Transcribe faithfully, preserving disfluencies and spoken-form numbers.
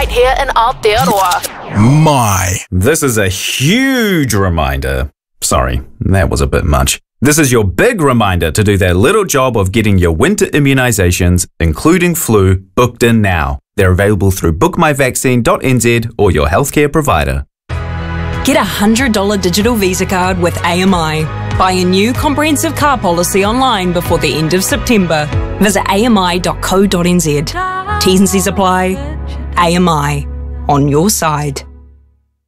right here in Aotearoa. My. This is a huge reminder. Sorry, that was a bit much. This is your big reminder to do that little job of getting your winter immunisations, including flu, booked in now. They're available through book my vaccine dot n z or your healthcare provider. Get a one hundred dollars digital Visa card with A M I. Buy a new comprehensive car policy online before the end of September. Visit a m i dot co dot n z. T's and C's apply. A M I. On your side.